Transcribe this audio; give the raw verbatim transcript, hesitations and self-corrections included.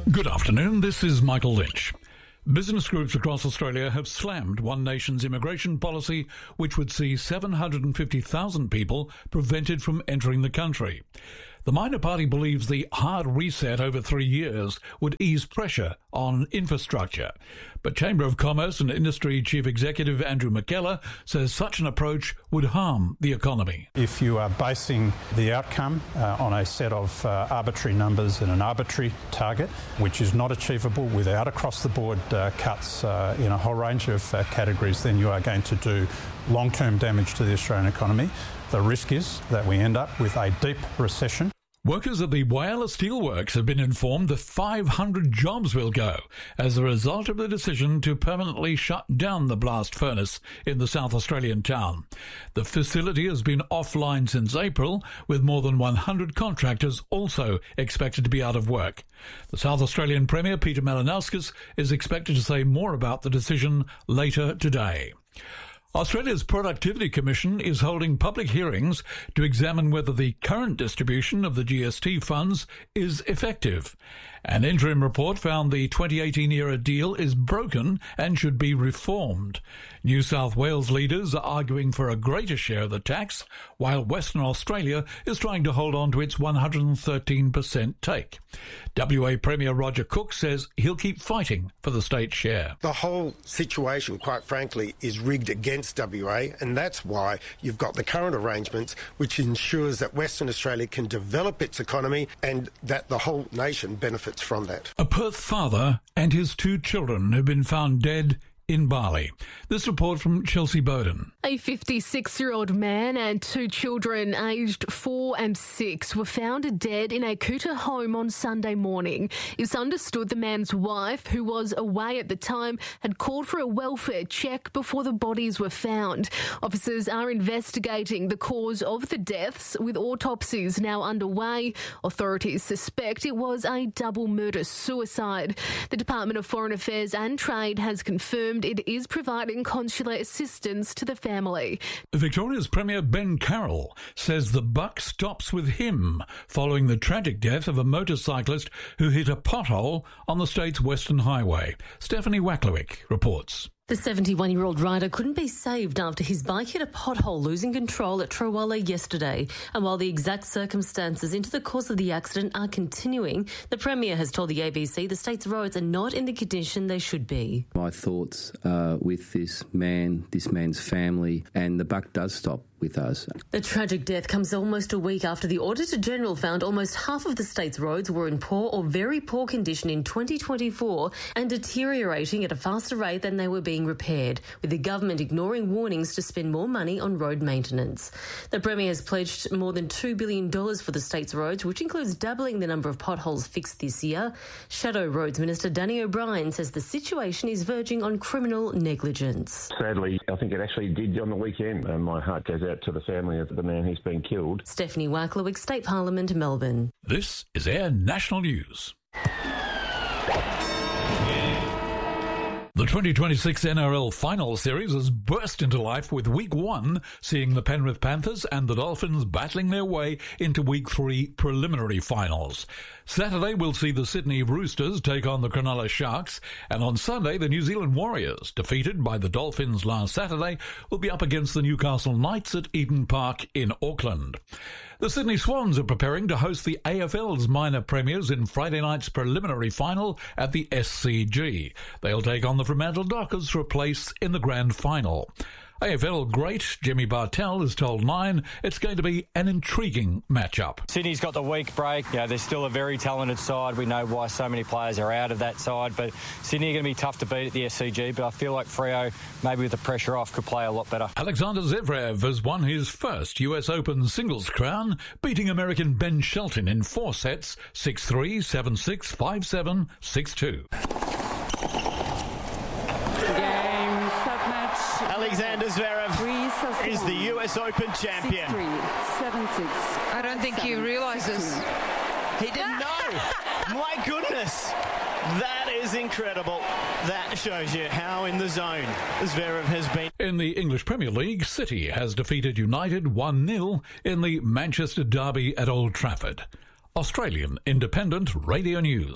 Good afternoon, this is Michael Lynch. Business groups across Australia have slammed One Nation's immigration policy, which would see seven hundred fifty thousand people prevented from entering the country. The minor party believes the hard reset over three years would ease pressure on infrastructure. But Chamber of Commerce and Industry Chief Executive Andrew McKellar says such an approach would harm the economy. If you are basing the outcome uh, on a set of uh, arbitrary numbers and an arbitrary target, which is not achievable without across-the-board uh, cuts uh, in a whole range of uh, categories, then you are going to do long-term damage to the Australian economy. The risk is that we end up with a deep recession. Workers at the Whyalla Steelworks have been informed that five hundred jobs will go as a result of the decision to permanently shut down the blast furnace in the South Australian town. The facility has been offline since April, with more than one hundred contractors also expected to be out of work. The South Australian Premier, Peter Malinauskas, is expected to say more about the decision later today. Australia's Productivity Commission is holding public hearings to examine whether the current distribution of the G S T funds is effective. An interim report found the twenty eighteen era deal is broken and should be reformed. New South Wales leaders are arguing for a greater share of the tax, while Western Australia is trying to hold on to its one hundred thirteen percent take. W A Premier Roger Cook says he'll keep fighting for the state share. The whole situation, quite frankly, is rigged against W A, and that's why you've got the current arrangements, which ensures that Western Australia can develop its economy and that the whole nation benefits from that. A Perth father and his two children have been found dead in Bali. This report from Chelsea Bowden. A fifty-six-year-old man and two children aged four and six were found dead in a Kuta home on Sunday morning. It's understood the man's wife, who was away at the time, had called for a welfare check before the bodies were found. Officers are investigating the cause of the deaths, with autopsies now underway. Authorities suspect it was a double murder-suicide. The Department of Foreign Affairs and Trade has confirmed it is providing consular assistance to the family. Victoria's Premier Ben Carroll says the buck stops with him following the tragic death of a motorcyclist who hit a pothole on the state's Western Highway. Stephanie Wacklewick reports. The seventy-one-year-old rider couldn't be saved after his bike hit a pothole, losing control at Trawalla yesterday. And while the exact circumstances into the cause of the accident are continuing, the Premier has told the A B C the state's roads are not in the condition they should be. My thoughts are with this man, this man's family, and the buck does stop with us. The tragic death comes almost a week after the Auditor-General found almost half of the state's roads were in poor or very poor condition in twenty twenty-four and deteriorating at a faster rate than they were being repaired, with the government ignoring warnings to spend more money on road maintenance. The Premier has pledged more than two billion dollars for the state's roads, which includes doubling the number of potholes fixed this year. Shadow Roads Minister Danny O'Brien says the situation is verging on criminal negligence. Sadly, I think it actually did on the weekend, and my heart goes out to the family of the man who's been killed. Stephanie Wacklewick, State Parliament, Melbourne. This is Air National News. The twenty twenty-six N R L Final Series has burst into life, with Week one seeing the Penrith Panthers and the Dolphins battling their way into Week three preliminary finals. Saturday we'll see the Sydney Roosters take on the Cronulla Sharks, and on Sunday the New Zealand Warriors, defeated by the Dolphins last Saturday, will be up against the Newcastle Knights at Eden Park in Auckland. The Sydney Swans are preparing to host the A F L's minor premiers in Friday night's preliminary final at the S C G. They'll take on the Fremantle Dockers for a place in the grand final. A F L great Jimmy Bartell has told Nine it's going to be an intriguing matchup. Sydney's got the week break. You know, they're still a very talented side. We know why so many players are out of that side, but Sydney are going to be tough to beat at the S C G, but I feel like Freo, maybe with the pressure off, could play a lot better. Alexander Zverev has won his first U S Open singles crown, beating American Ben Shelton in four sets, six three, seven six, five seven, six two. Alexander Zverev is the U S Open champion. six three, seven six, I don't think he realises. He didn't know. My goodness. That is incredible. That shows you how in the zone Zverev has been. In the English Premier League, City has defeated United one nil in the Manchester derby at Old Trafford. Australian Independent Radio News.